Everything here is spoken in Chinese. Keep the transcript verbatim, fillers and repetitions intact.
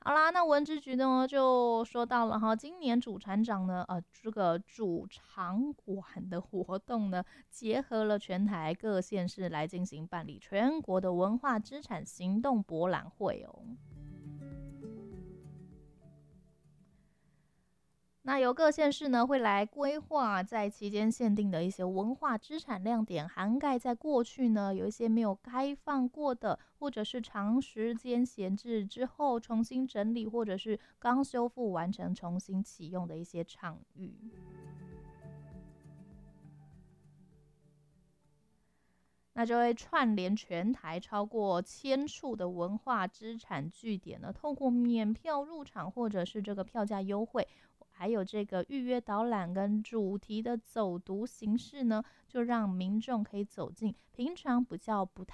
好啦，那文资局呢就说到了哈，今年主船长呢，呃，这个主场馆的活动呢，结合了全台各县市来进行办理全国的文化资产行动博览会哦。那由各县市呢会来规划在期间限定的一些文化资产亮点，涵盖在过去呢有一些没有开放过的，或者是长时间闲置之后重新整理，或者是刚修复完成重新启用的一些场域。那就会串联全台超过千处的文化资产据点呢，透过免票入场或者是这个票价优惠，还有这个预约导览跟主题的走读形式呢，就让民众可以走进平常比较不